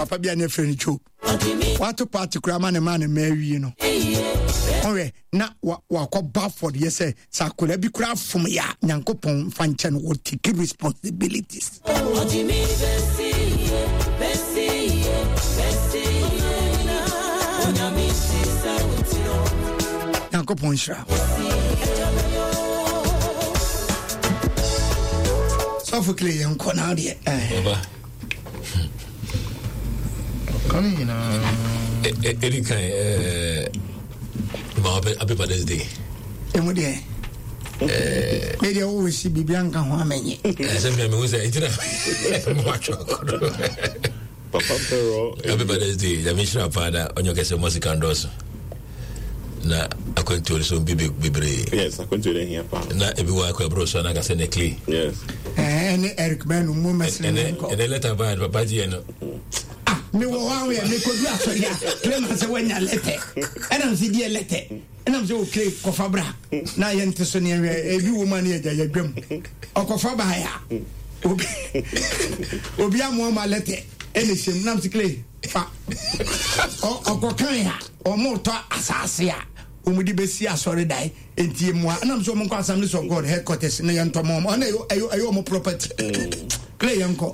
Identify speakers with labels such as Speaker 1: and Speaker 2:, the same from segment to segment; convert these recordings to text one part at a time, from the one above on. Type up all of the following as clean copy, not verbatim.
Speaker 1: papa bia ne friend cho what to party krama ne man mawi no owe na wa ko Baford yes sakola bi kura fom ya Nyankopon fa nche no what take responsibilities Nyankopon shra Sophocles yanko na de
Speaker 2: baba
Speaker 3: coming
Speaker 2: Erika happy Father's Day.
Speaker 1: Emu de media always see bibian kan ho amenye
Speaker 2: Sempre me usa itina macho
Speaker 4: Papa Pero
Speaker 2: happy Father's Day ya mishra father onyo kese music ndoso na akwento so bibre
Speaker 4: yes akwento le here pa
Speaker 2: na ebiwa akwa bro so na kase ne clay
Speaker 4: yes
Speaker 1: Eric Ben mo mesle
Speaker 2: ko ene letter bad papa ji eno
Speaker 1: me wo wa we me ko dua so ya claim say wanya letter enam si die letter enam say o claim ko fabra na ye nte so ne ebi wo man ye ja dwam okofa ba ya obi amo ma letter ene shem nam si claim fa okokan ya o mo to asase ya omudi besi asore dai entie mo anam so mo kwa Assemblies of God headquarters ne ye ntomo mo na ayo mo property claim yanko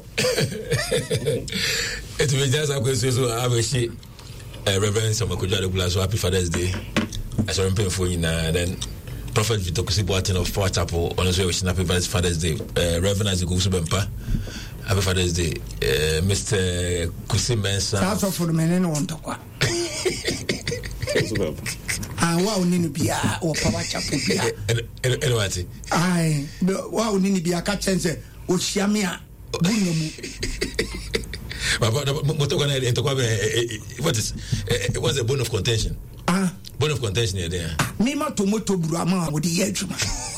Speaker 2: it will just have so I wish Reverend Samakuja Regula so happy Father's Day. I saw him paying for you now. Then Prophet Victor Kusibuatin of Power Chapel on his way wishing happy Father's Day. Reverend Isaac Usubempa happy Father's Day. Mr. Kusimensa.
Speaker 1: That's all for the men and want to go. Wow, Nini Bia or Power Chapel Bia.
Speaker 2: And what?
Speaker 1: Aye, wow, Nini Bia Katchense, Oshamia.
Speaker 2: What is what's a bone of contention? Bone of contention here there.
Speaker 1: Mima tomato brama with the edge.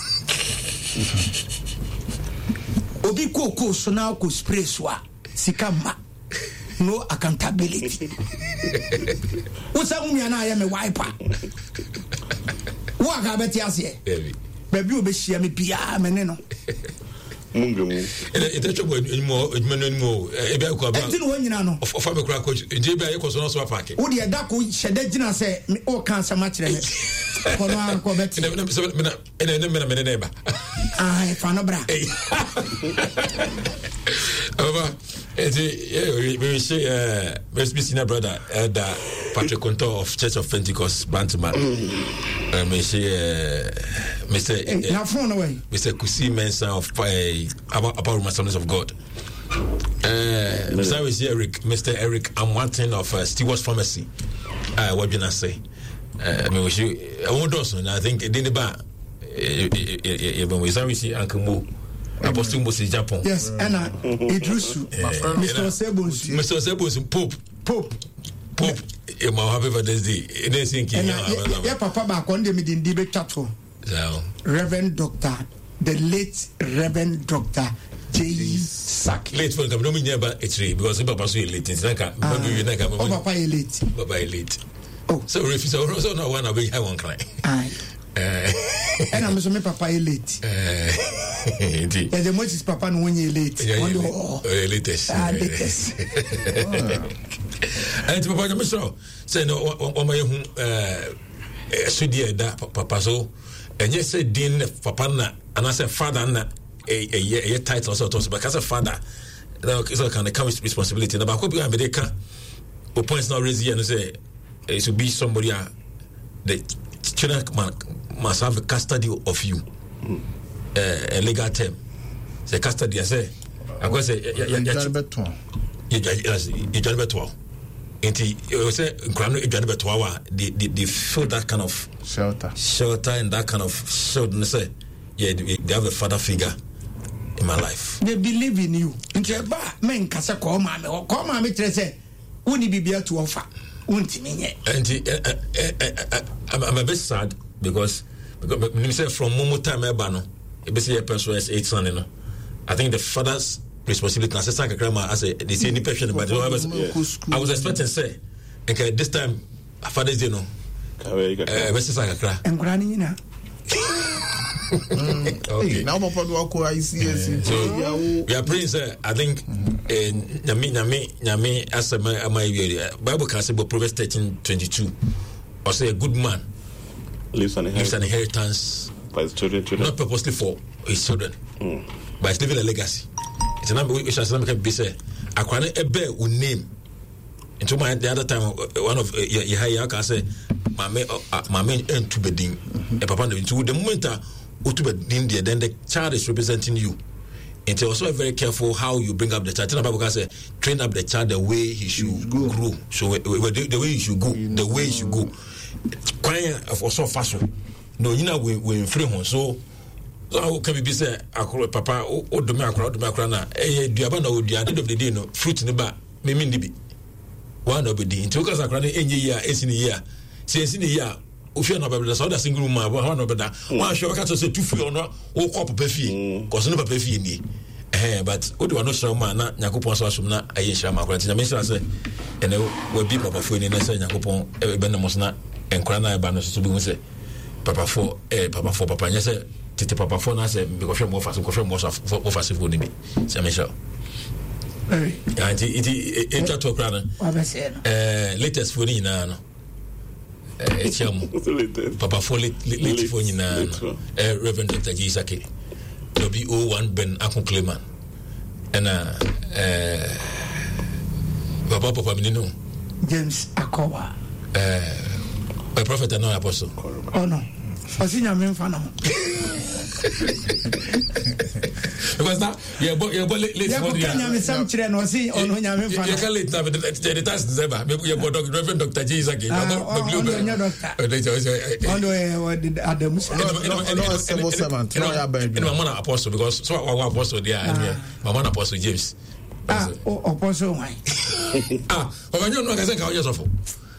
Speaker 1: Obi koko so now ko spray swa sikamba. No accountability. Usa mumia na ya me wiper. Wa ga beti ase. Baby obehia me bia me ne no.
Speaker 4: Mungu.
Speaker 2: It's trouble anymore. Ebi akwa ba.
Speaker 1: Enti no nyina no.
Speaker 2: Of am kra coach. Nje bi aye so no so park.
Speaker 1: Wo de da ko hyede gina se o kan sama kire me. Ko no an ko beti.
Speaker 2: Me neighbor.
Speaker 1: Ai fa no bra.
Speaker 2: Over. We say be senior brother Elder Patrick Conto of Church of Pentecost Bantaman. We say Mr.
Speaker 1: Na phone away.
Speaker 2: Mr. Kusi Mensa of about Assemblies of God. Mr. We see Mr. Eric Amwantin of Stewart's Pharmacy. What did I say? I mean, we should. I won't do so. I think it didn't bar. Even we see Uncle Mo. Apostle Moses Japan.
Speaker 1: Yes, and Idrusu, Mr.
Speaker 2: Sebus, Pope. My happy Father's Day.
Speaker 1: Yeah, Papa back one day, me didn't debate chatful. Reverend Doctor, the late Reverend Doctor J. Sack.
Speaker 2: Late for the coming nearby a tree because Papa so late. It's like
Speaker 1: Papa late.
Speaker 2: Papa late.
Speaker 1: Oh,
Speaker 2: so if it's also not one of we have one client.
Speaker 1: And I'm so Papa late.
Speaker 2: Indeed.
Speaker 1: The Moses Papa no when you late.
Speaker 2: Latest. And Papa Mister say no on my studio that Papa so and yes said Dean Papa na and I said father na a title so to because a father so can come with responsibility. Na ba ko bi America o points now raise here and say it should be somebody the children must have custody of you. A legal term. The custody, I say. I'm going to say, you just better. They feel that kind of shelter and that kind of shelter. Say, yeah, they have a father figure in my life.
Speaker 1: They believe in you. Men kasa call mommy, say, wouldn't be able to offer. And I'm a bit sad because from Momo time, basically a person has 8 sons, you know. I think the father's responsibility as a grandma as a they say any person, but I was expecting say, okay, this time Father's Day, no. And granny,
Speaker 2: Okay.
Speaker 3: Now Papa do ako ICS.
Speaker 2: So we are praying, sir. I think Nyame as my Bible can say Proverbs 13:22 or say a good man
Speaker 4: Leaves an
Speaker 2: inheritance
Speaker 4: by his children.
Speaker 2: not purposely for his children, but it's leaving a legacy. It's a number which has some can be said. I can't bear with name. Into my the other time, one of your can say, my main end to bedding a papa into the moment to bedding there, then the child is representing you. And also very careful how you bring up the child. The Bible can say, train up the child the way he should grow. So the way he should go, the way he should go. Crying of also fashion. No, you know we free home. So can be say papa o do me akra na duaba na odua at the end of the day no fruit ne ba me ndibi one of the into cause akra na enye year esini year say esini year ofia na babela so that single man one of the one show ka say two free no o ko papa fie cause no papa fie ni but o do no show man na yakopon so asum na aye hia ma akra na me say ene we bi papa fo ni na say yakopon be na mo na enkra na ba no so bi mu say papa nya say tete papa for na say because more fast for ni bi say me show and it to kra na latest for ni na no papa for latest for ni na Reverend Dr. Jisake WO1 Ben Akon Clement and papa mi no
Speaker 1: James Akowa
Speaker 2: a prophet and no apostle.
Speaker 1: Oh no. Fasinya memfana.
Speaker 2: Because now you're late for the
Speaker 1: Nyame sam kire no si ono nyame memfana.
Speaker 2: You can late now the task December. Maybe you're Reverend Dr. Jesus again.
Speaker 1: No doctor. Adam
Speaker 3: no civil servant. No ya baby.
Speaker 2: No man apostle because so our apostle there and my man apostle James.
Speaker 1: Apostle why?
Speaker 2: But you know I say ka you suffer.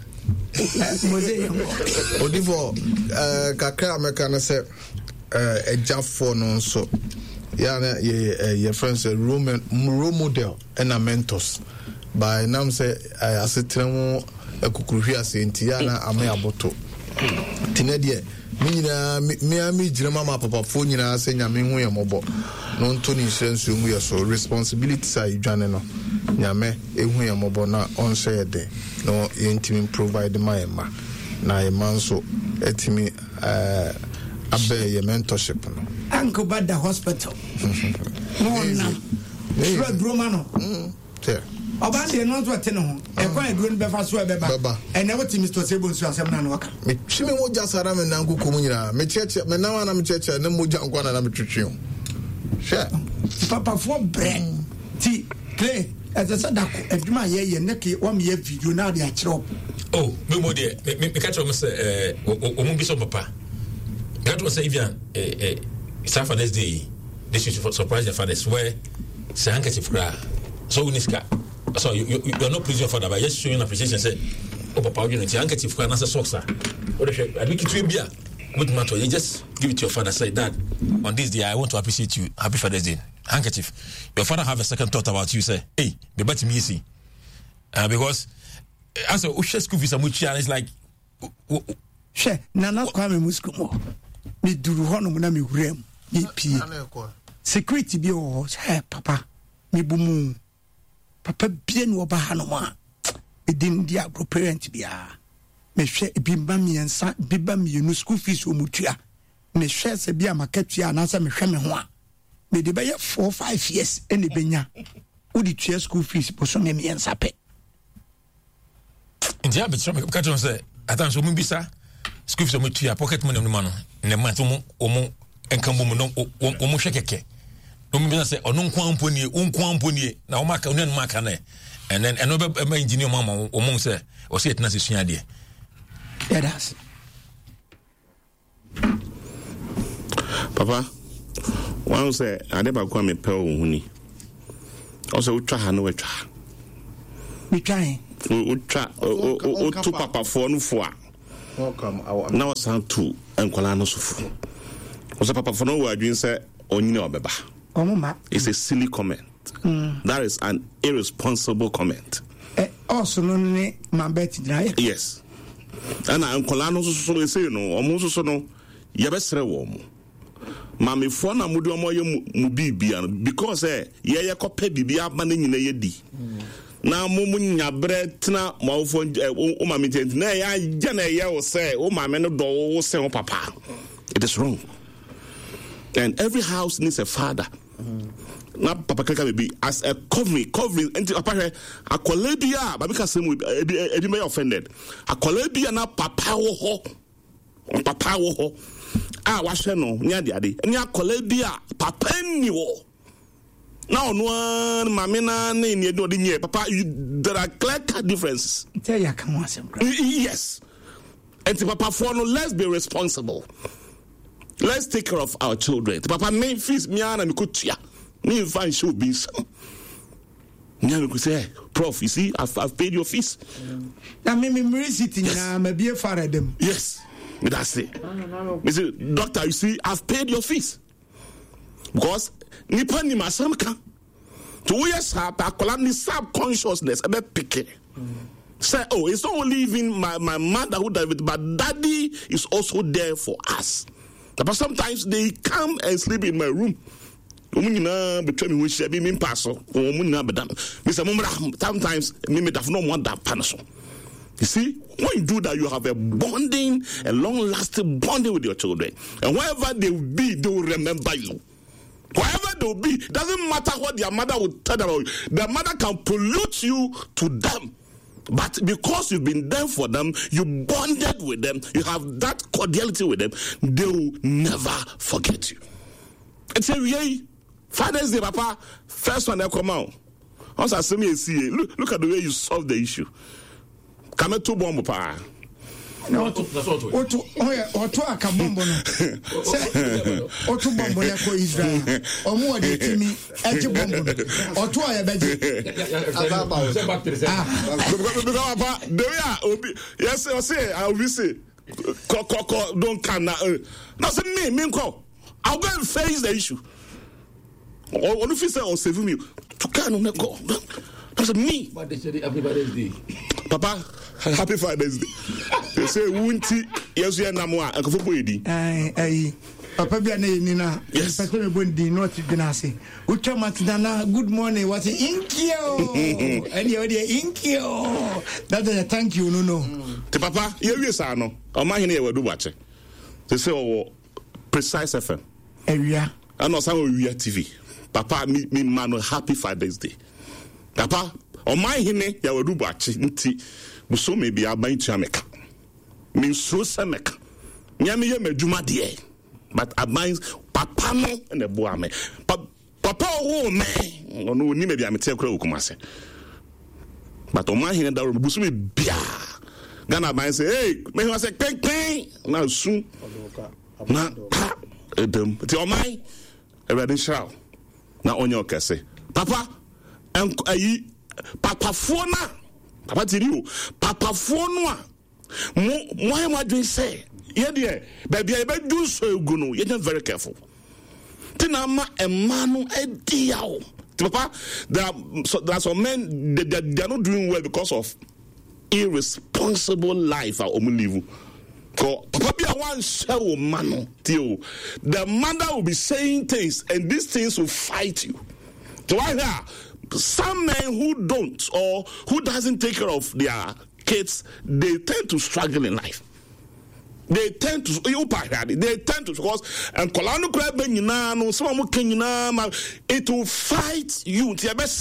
Speaker 3: Odivo kakra America na say ejafo no nso ya na your friends role model and mentors by nam say asetremu akukuruhwi asenti ya na ame aboto tinedie me jira mama papa fo nyina say nyame hu ye mobo no nto ni insurance mu ye so responsibilities are idwane no nyame ehu ye mobo na on say de no yentimi provide my ma na e manso etimi abe ye mentorship no
Speaker 1: Uncle Bada Hospital no na Fred Romano Obande no to atene ho e kwa eduro be fa so e beba ene woti Mr. Sebo nsu asem na no waka
Speaker 3: me chime mo jasara me nangu komu nyina me cheche me na wana me cheche na mo ja nkwa na me twetwe sure
Speaker 1: papa for bread ti clay as I said that eduma ye ne ke o me video na de a kire
Speaker 2: oh me mo de me catch o me say o mo bi so papa that was even San Father's Day this is for surprise the fathers where say handkerchief cry so uniska so you are not pleasing your father but just showing appreciation say oh papa you know handkerchief cry na say socks ah what the shit I make it bia good matter you just give it to your father say dad on this day I want to appreciate you happy Father's Day handkerchief your father have a second thought about you say hey be better me see because as a school visa much and it's like
Speaker 1: she nana kwa me muskumo me duru hono na me wurem me pie security bi o hey papa me bumu papa bie no ba ha no ma edin dia agro parent bia me hwe bi ba miensa bi ba mienu school fees o mutua me hwe se bia makatua na se me hwe me ho a me de be 4-5 years ene benya udi tua school fees bo so me miensa pe
Speaker 2: ndia be tro me ka tro say atan so mu bisa school fees o mutua pocket money no ma no ne ma to mu o mu enkambo mu no o mu hwe keke no mu bisa say ono nkwamponi na o maka onu maka na and then eno be engineer mama o mu say o say etna se sua de
Speaker 1: yeah that's
Speaker 4: papa one say ade ba kwa me pe o huni o say utwa ha no wetwa
Speaker 1: we trying
Speaker 4: utwa o to papa fo no fo a na o san tu enkwala no sofu o say papa fo no wa adwin say onyine obeba it's a silly comment. That is an irresponsible comment.
Speaker 1: Also no ne mabeti dry.
Speaker 4: Yes. And I'm colano so say no almost so no yebesre wo mo. Mami for na mudi omo ye mu bibia because ye kope bibia ba na nyina ye di. Na mo nya bretna mo fo o mami tent na ya ja na ye wo say o mami no do wo say o papa. It is wrong. And every house needs a father. Na papa kaka baby as a covering into papa akolebia baby ka say edi may offended. Akolebia na papa wo ho. Papa wo ho. Wahwe no nya de ade nya akolebia papa ni wo. Now no mama na ni do de nye papa there are clear differences.
Speaker 1: Tell you can want some.
Speaker 4: Yes. And papa for no, let's be responsible. Let's take care of our children. Papa me fees me ana me kutia. Me find show be some. Me could say, Prof, you see, I've paid your fees.
Speaker 1: Now me sitting na me be far them.
Speaker 4: Yes. Me that's it. Me say, doctor, you see, I've paid your fees. Because nipa ni masam kan. To we sap akola ni subconsciousness ebe pick. Say, oh, it's not only even my mother who died, but daddy is also there for us. But sometimes they come and sleep in my room. Between me, which be mean passo, or sometimes me have no want that panaso. You see, when you do that, you have a bonding, a long-lasting bonding with your children. And wherever they will be, they will remember you. Wherever they will be, doesn't matter what their mother will tell them about you. Their mother can pollute you to them. But because you've been there for them, you bonded with them, you have that cordiality with them, they will never forget you. It's a yay. Father's Day, Papa, first one that come out. Once I see me see, look at the way you solve the issue. Come to bomb, Papa.
Speaker 1: Oto akabombo no. Oto bombo ya ko Israel. Omo de timi eje bombo no. Oto ya beje.
Speaker 4: Papa, obi. Yes, I say, I will say. Koko don't can na. Now say me nko. I'll go and face the issue. Or if you say, save me, to can no go. That's me.
Speaker 2: But they say everybody's day.
Speaker 4: Papa, happy Father's Day. They say, Wunti, yes, you are Namwa, and Kofoidi.
Speaker 1: Papa Biana, yes, Pastor Bundi, not Ganasi. Uchamatana, good morning, what's it? Inkyo, and you're the Inkyo. That's a thank you, no.
Speaker 4: To Papa, yes, I know. Or my here will do watching. They say, oh, Precise FM.
Speaker 1: Area.
Speaker 4: I know some of you TV. Papa, me man, happy Father's Day. Papa, on my hine, ya will do watching. So maybe I'll buy to America. Mean so Sameka. Yami me Juma dear. But I mind Papa no and the boy me. Papa, oh man, or no, maybe I'm a telco kumase. But on my hand, that will boost me. Bia. Gana mind say, hey, may I say, ping. Now soon. Now, tell my a ready shout. Now on your case. Papa, and Papa Fona. Papa Tiriu, Papa Fonwa. Why am I doing say? Yeah, dear, baby, I better do so. Guno, you're very careful. Tinama and Manu Ediao. Papa, there are some men they are not doing well because of irresponsible life. Papa be a one show Manu Tio. The mother will be saying things, and these things will fight you. So I hear. Some men who don't or who doesn't take care of their kids, they tend to struggle in life. They tend to because and it will fight you.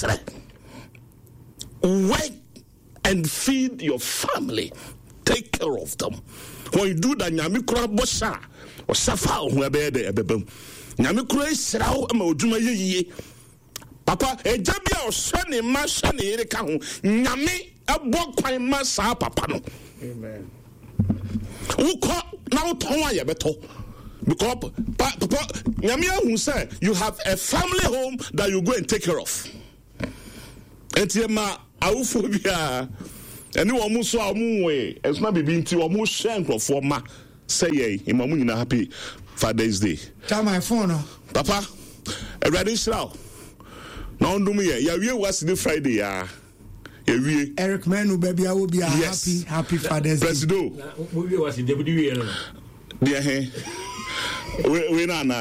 Speaker 4: Work and feed your family. Take care of them. When you do that, nyami kura bosha or safa whoever they ebebem. Nyami kura israel ujuma ye. Papa, a jabia or sunny mashani erekahu, Yami, a book my sa papa.
Speaker 3: Amen.
Speaker 4: Who call now Toya beto? Because Papa Yamia who said you have a family home that you go and take care of. And Tiema, Auphobia, and you almost saw a moon way, it's not being to almost shank of former say, Imamuna happy Father's Day.
Speaker 1: Tell my phone,
Speaker 4: Papa, a ready slow. Now, do me, yeah, was the Friday, yeah.
Speaker 1: Eric Manu, baby, I will be happy Father's Day.
Speaker 4: Presido, we was in the dear, hey, we nana.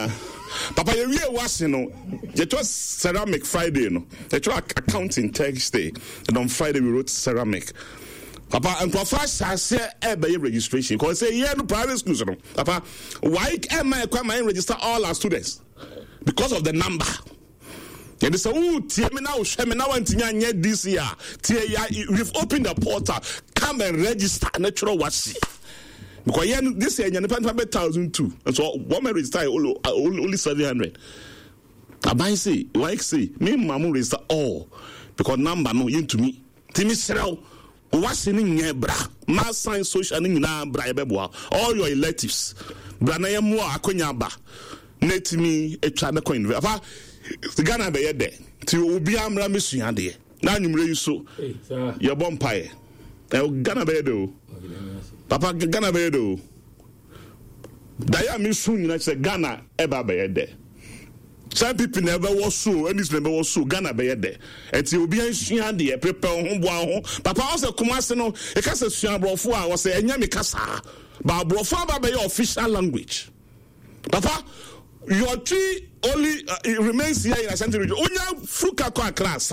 Speaker 4: Papa, you was no. You was ceramic Friday, no. You accounting Thursday, and on Friday we wrote ceramic. Papa, and first I say registration because say no private schools, no. Papa, why am I register all our students? Because of the number. And they say, oh, this year, we've opened the portal. Come and register. Natural what's because this year, you're 1,002. And so, one may register only 700. I might say, like say, me, Mamu register all. Because number no into me. Timmy Serrell, what's in your bra? Mass science, social, and bra, all your electives. Branaya Mua, Akonyaba. Net me a China coin. Ghana be there to obi amra mesuade de na nwumre so your bonfire Ghana be do papa Ghana be do daya me so nyina say Ghana eba be there some people never was so and this never was so Ghana be there enti obi ansuade de prepare ho boa ho papa o say Kumase no e ka say suabrofo a o say enya me kasa ba brofo aba be official language papa your tree only it remains here in Ashanti region. Onya fruka kwa class.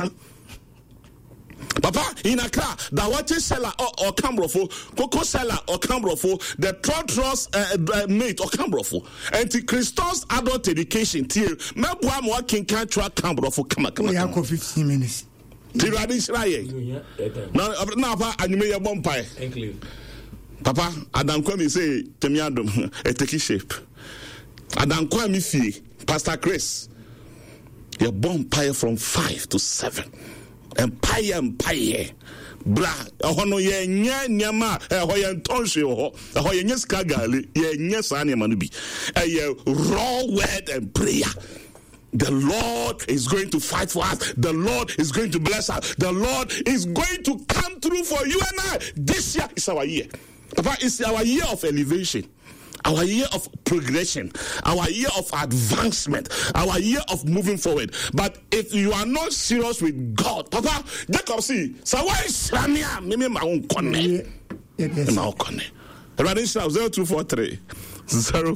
Speaker 4: Papa in Accra, the water seller or Cambrofo, cocoa seller or Cambrofo, the trotros mate or Cambrofo, and Christos adult education tier. Mabwam working country Cambrofo come.
Speaker 1: We have 15 minutes.
Speaker 4: Now, Papa, and you may have one pie. Papa, Adam Kwame say, Temiadum, a take shape. Adam Kwame fee. Pastor Chris, you're born pie from 5 to 7. And pie. Bra, a hono ye nyama, a hoyan tonshe ho, a hoyan skagali, ye nyasani manubi. A raw word and prayer. The Lord is going to fight for us. The Lord is going to bless us. The Lord is going to come through for you and I. This year is our year. Papa, it's our year of elevation. Our year of progression, our year of advancement, our year of moving forward. But if you are not serious with God, Papa, Jacob see, so why is Shania? Maybe my own connect. My own connect. 0243 0